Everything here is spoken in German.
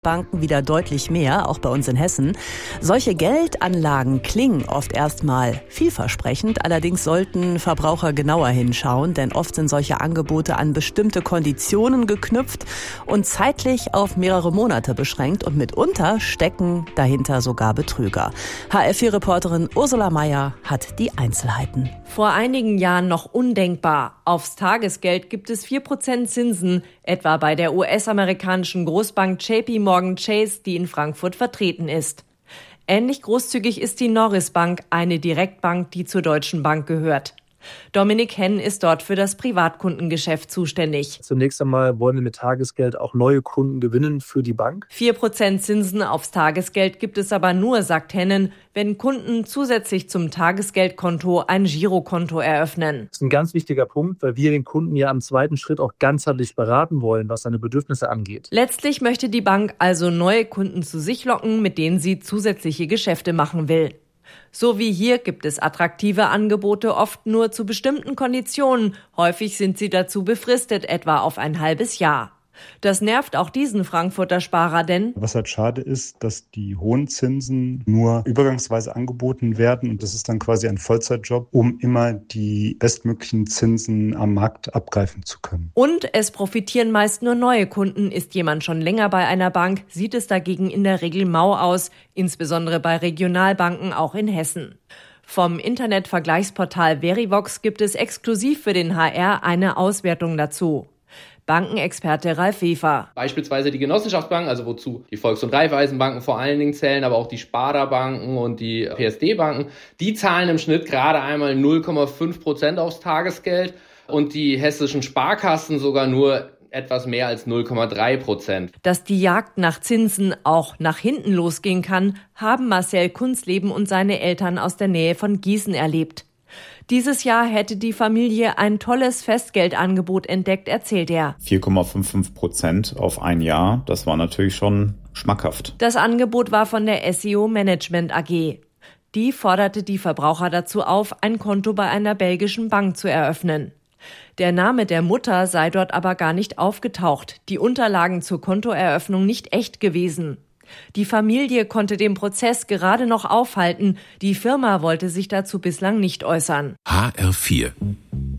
Banken wieder deutlich mehr, auch bei uns in Hessen. Solche Geldanlagen klingen oft erstmal vielversprechend, allerdings sollten Verbraucher genauer hinschauen, denn oft sind solche Angebote an bestimmte Konditionen geknüpft und zeitlich auf mehrere Monate beschränkt und mitunter stecken dahinter sogar Betrüger. HR4-Reporterin Ursula Meier hat die Einzelheiten. Vor einigen Jahren noch undenkbar. Aufs Tagesgeld gibt es 4% Zinsen, etwa bei der US-amerikanischen Großbank JP Morgan Chase, die in Frankfurt vertreten ist. Ähnlich großzügig ist die Norris Bank, eine Direktbank, die zur Deutschen Bank gehört. Dominik Henn ist dort für das Privatkundengeschäft zuständig. Zunächst einmal wollen wir mit Tagesgeld auch neue Kunden gewinnen für die Bank. 4% Zinsen aufs Tagesgeld gibt es aber nur, sagt Hennen, wenn Kunden zusätzlich zum Tagesgeldkonto ein Girokonto eröffnen. Das ist ein ganz wichtiger Punkt, weil wir den Kunden ja am zweiten Schritt auch ganzheitlich beraten wollen, was seine Bedürfnisse angeht. Letztlich möchte die Bank also neue Kunden zu sich locken, mit denen sie zusätzliche Geschäfte machen will. So wie hier gibt es attraktive Angebote oft nur zu bestimmten Konditionen. Häufig sind sie dazu befristet, etwa auf ein halbes Jahr. Das nervt auch diesen Frankfurter Sparer, denn was halt schade ist, dass die hohen Zinsen nur übergangsweise angeboten werden und das ist dann quasi ein Vollzeitjob, um immer die bestmöglichen Zinsen am Markt abgreifen zu können. Und es profitieren meist nur neue Kunden. Ist jemand schon länger bei einer Bank, sieht es dagegen in der Regel mau aus, insbesondere bei Regionalbanken, auch in Hessen. Vom Internetvergleichsportal Verivox gibt es exklusiv für den HR eine Auswertung dazu. Bankenexperte Ralf Wefer. Beispielsweise die Genossenschaftsbanken, also wozu die Volks- und Raiffeisenbanken vor allen Dingen zählen, aber auch die Sparda-Banken und die PSD-Banken, die zahlen im Schnitt gerade einmal 0,5% aufs Tagesgeld und die hessischen Sparkassen sogar nur etwas mehr als 0,3%. Dass die Jagd nach Zinsen auch nach hinten losgehen kann, haben Marcel Kunzleben und seine Eltern aus der Nähe von Gießen erlebt. Dieses Jahr hätte die Familie ein tolles Festgeldangebot entdeckt, erzählt er. 4,55% auf ein Jahr, das war natürlich schon schmackhaft. Das Angebot war von der SEO Management AG. Die forderte die Verbraucher dazu auf, ein Konto bei einer belgischen Bank zu eröffnen. Der Name der Mutter sei dort aber gar nicht aufgetaucht, die Unterlagen zur Kontoeröffnung nicht echt gewesen. Die Familie konnte den Prozess gerade noch aufhalten. Die Firma wollte sich dazu bislang nicht äußern. HR4